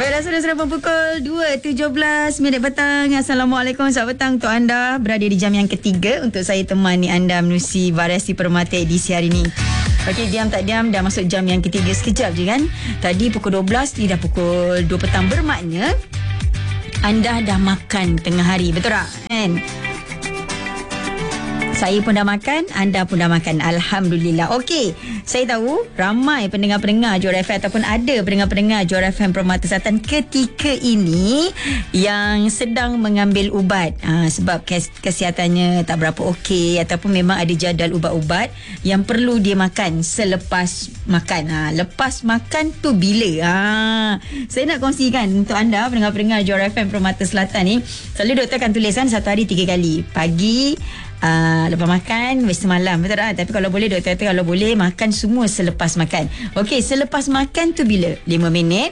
Baiklah, sudah pukul 2.17 petang. Assalamualaikum, selamat petang untuk anda. Berada di jam yang ketiga untuk saya temani anda menerusi variasi permata edisi hari ini. Okey, diam tak diam dah masuk jam yang ketiga. Sekejap je kan. Tadi pukul 12, ni dah pukul 2 petang. Bermakna anda dah makan tengah hari, betul tak? Kan? Saya pun dah makan, anda pun dah makan. Alhamdulillah. Okey, saya tahu ramai pendengar-pendengar Johor FM ataupun ada pendengar-pendengar Johor FM Permata Selatan ketika ini yang sedang mengambil ubat sebab kesihatannya tak berapa okey ataupun memang ada jadual ubat-ubat yang perlu dia makan selepas makan. Lepas makan tu bila? Saya nak kongsikan untuk anda pendengar-pendengar Johor FM Permata Selatan ni, selalu doktor akan tuliskan satu hari 3 kali. Pagi, lepas makan, semalam, betul tak? Tapi kalau boleh, doktor kata kalau boleh makan semua selepas makan. Okey, selepas makan tu bila? 5 minit,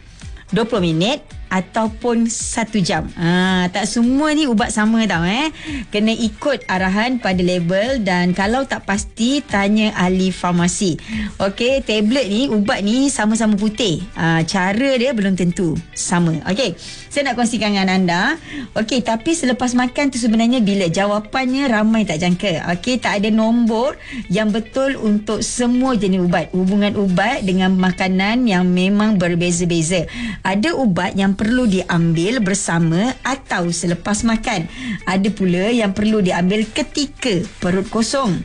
20 minit ataupun 1 jam. Tak semua ni ubat sama tau. Kena ikut arahan pada label, dan kalau tak pasti tanya ahli farmasi. Okey, tablet ni, ubat ni sama-sama putih. Cara dia belum tentu sama. Okey, saya nak kongsikan dengan anda. Okey, tapi selepas makan tu sebenarnya bila? Jawapannya ramai tak jangka. Okey, tak ada nombor yang betul untuk semua jenis ubat. Hubungan ubat dengan makanan yang memang berbeza-beza. Ada ubat yang perlu diambil bersama atau selepas makan. Ada pula yang perlu diambil ketika perut kosong.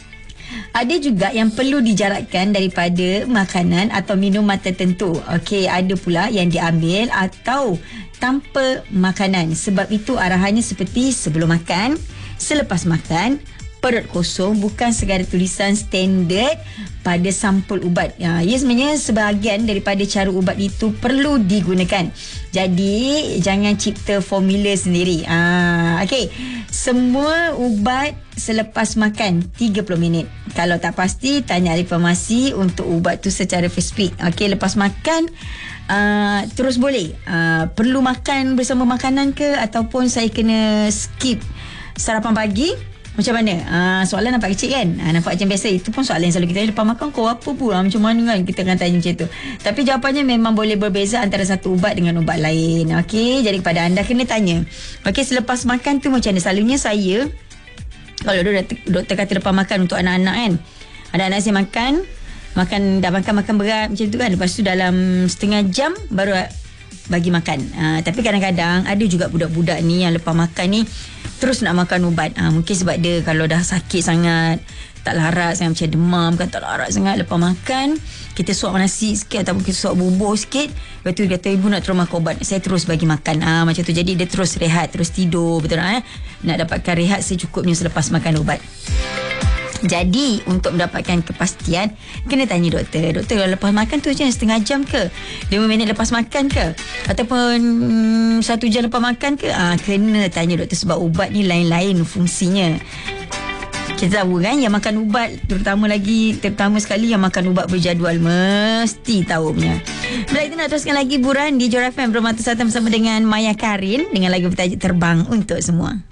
Ada juga yang perlu dijarakkan daripada makanan atau minuman tertentu. Okey, ada pula yang diambil atau tanpa makanan. Sebab itu arahannya seperti sebelum makan, selepas makan, perut kosong, bukan sekadar tulisan standard pada sampul ubat. Ya, sebenarnya sebahagian daripada cara ubat itu perlu digunakan. Jadi jangan cipta formula sendiri. Okey, semua ubat selepas makan 30 minit. Kalau tak pasti, tanya ahli farmasi untuk ubat tu secara spesifik. Okey, lepas makan terus boleh. Perlu makan bersama makanan ke, ataupun saya kena skip sarapan pagi? Macam mana? Soalan nampak kecil kan? Nampak macam biasa. Itu pun soalan yang selalu kita tanya. Lepas makan kau apa pula? Macam mana kan? Kita akan tanya macam tu. Tapi jawapannya memang boleh berbeza antara satu ubat dengan ubat lain. Okey, jadi kepada anda kena tanya. Okey, selepas makan tu macam mana? Selalunya saya, kalau doktor kata lepas makan untuk anak-anak kan, anak-anak saya makan dah makan berat macam tu kan. Lepas tu dalam setengah jam baru bagi makan. Tapi kadang-kadang ada juga budak-budak ni yang lepas makan ni terus nak makan ubat. Mungkin sebab dia kalau dah sakit sangat, tak larat sangat, macam demam kan, tak larat sangat, lepas makan kita suap nasi sikit ataupun kita suap bubur sikit, lepas tu kata ibu nak terus makan ubat, saya terus bagi makan. Macam tu, jadi dia terus rehat, terus tidur, betul tak? Nak dapatkan rehat secukupnya selepas makan ubat. Jadi untuk mendapatkan kepastian, kena tanya doktor. Doktor, kalau lepas makan tu macam setengah jam ke, 5 minit lepas makan ke, ataupun 1 jam lepas makan ke? Kena tanya doktor, sebab ubat ni lain-lain fungsinya. Kita tahu kan, yang makan ubat, terutama sekali yang makan ubat berjadual, mesti tahu punya. Baik, kita nak teruskan lagi hiburan di Johor FM Permata Selatan bersama dengan Maya Karin dengan lagu bertajuk Terbang untuk Semua.